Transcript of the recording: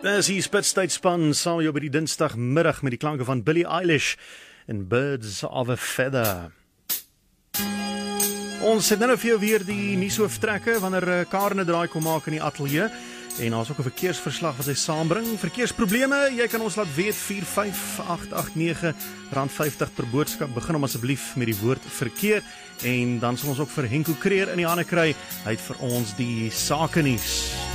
Dis die Spitstydsspan saam jou by die dinsdagmiddag met die klanke van Billie Eilish en Birds of a Feather. Ons het nou vir jou weer die nuushooftrekke wanneer Karen 'n draai kom maak in die ateljee. En daar's ook 'n verkeersverslag wat hy saambring. Verkeersprobleme, jy kan ons laat weet 45889 R50 per boodskap. Begin hom asseblief met die woord verkeer en dan sal ons ook vir Henko Kreer in die hande kry. Hy het vir ons die sake nuus.